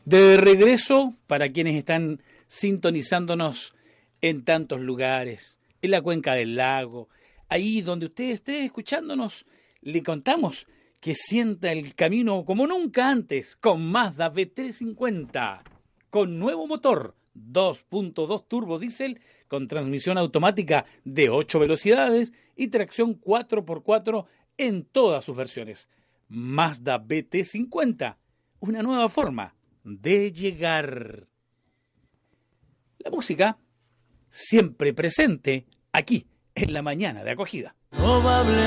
De regreso, para quienes están sintonizándonos en tantos lugares, en la cuenca del lago, ahí donde usted esté escuchándonos, le contamos que sienta el camino como nunca antes con Mazda B350, con nuevo motor 2.2 turbo diésel, con transmisión automática de 8 velocidades y tracción 4x4 en todas sus versiones. Mazda BT50, una nueva forma de llegar. La música siempre presente aquí en la mañana de acogida.